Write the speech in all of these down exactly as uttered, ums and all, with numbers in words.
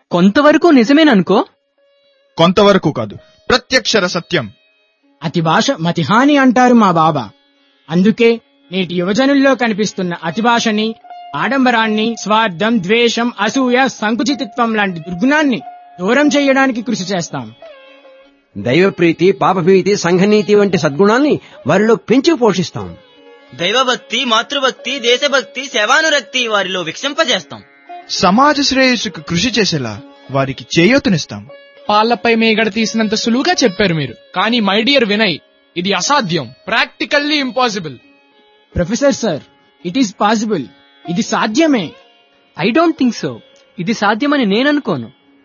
కొంతవరకు నిజమేననుకో. కొంతవరకు కాదు, ప్రత్యక్షర సత్యం. అతి భాష మతిహాని అంటారు మా బాబా. అందుకే నేటి యువజనుల్లో కనిపిస్తున్న అతిభాషని, ఆడంబరాన్ని, స్వార్థం, ద్వేషం, అసూయ, సంకుచితత్వం లాంటి దుర్గుణాన్ని దూరం చేయడానికి కృషి చేస్తాం. దైవప్రీతి, పాపభీతి, సంఘనీతి వంటి సద్గుణాల్ని వారిలో పెంచి పోషిస్తాం. దైవభక్తి, మాతృభక్తి, దేశభక్తి, సేవానురక్తి వారిలో విక్షింపజేస్తాం. సమాజ శ్రేయస్సుకు కృషి చేసేలా వారికి చేయూతనిస్తాం. పాళ్లపై మేగడ తీసినంత సులువుగా చెప్పారు మీరు. కానీ మై డియర్ వినయ్, ఇది అసాధ్యం, practically impossible. Professor sir, it is possible. ఇది సాధ్యమే. I don't think so. ఇది సాధ్యమని నేననుకోను.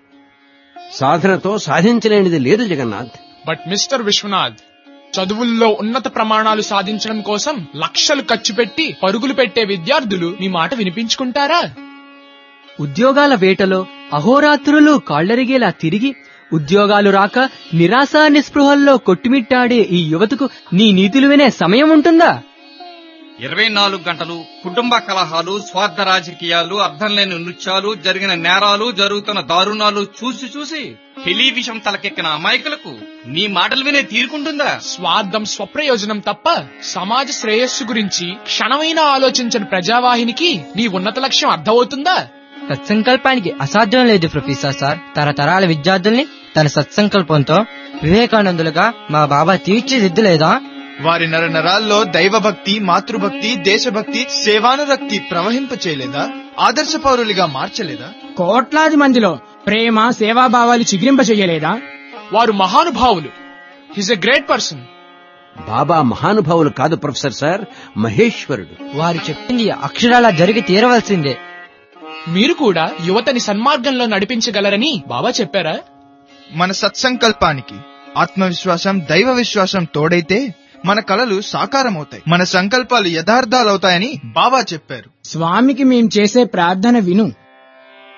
సాధనతో సాధించలేనిది లేదు జగన్నాథ్. బట్ మిస్టర్ విశ్వనాథ్, చదువుల్లో ఉన్నత ప్రమాణాలు సాధించడం కోసం లక్షలు ఖర్చు పెట్టి పరుగులు పెట్టే విద్యార్థులు మీ మాట వినిపించుకుంటారా? ఉద్యోగాల వేటలో అహోరాత్రులు కాళ్లరిగేలా తిరిగి ఉద్యోగాలు రాక నిరాశ నిస్పృహల్లో కొట్టుమిట్టాడే ఈ యువతకు నీ నీతులు వినే సమయం ఉంటుందా? ఇరవై నాలుగు గంటలు కుటుంబ కలహాలు, స్వార్థ రాజకీయాలు, అర్థం లేని నృత్యాలు, జరిగిన నేరాలు, జరుగుతున్న దారుణాలు చూసి చూసి టెలివిజన్ తలకెక్కిన అమాయకులకు నీ మాటలు వినే తీరుకుంటుందా? స్వార్థం, స్వప్రయోజనం తప్ప సమాజ శ్రేయస్సు గురించి క్షణమైనా ఆలోచించని ప్రజావాహినికి నీ ఉన్నత లక్ష్యం అర్థమవుతుందా? సత్సంకల్పానికి అసాధ్యం లేదు ప్రొఫెసర్ సార్. తరతరాల విద్యార్థుల్ని తన సత్సంకల్పంతో వివేకానందులుగా మా బాబా తీర్చిదిద్దులేదా? వారి నర నరాల్లో దైవభక్తి, మాతృభక్తి, దేశభక్తి, సేవానురక్తి ప్రవహింప చేయలేదా? ఆదర్శ పౌరులుగా మార్చలేదా? కోట్లాది మందిలో ప్రేమ, సేవాభావాలు చిగురింప చెయ్యలేదా? వారు మహానుభావులు. His a great person. బాబా మహానుభావులు కాదు ప్రొఫెసర్ సార్, మహేశ్వరుడు. వారు చెప్పింది అక్షరాలా జరిగి తీరవలసిందే. మీరు కూడా యువతని సన్మార్గంలో నడిపించగలరని బాబా చెప్పారా? మన సత్సంకల్పానికి ఆత్మవిశ్వాసం, దైవ విశ్వాసం తోడైతే మన కలలు సాకారమవుతాయి, మన సంకల్పాలు యథార్థాలవుతాయని బాబా చెప్పారు. స్వామికి మేం చేసే ప్రార్థన విను.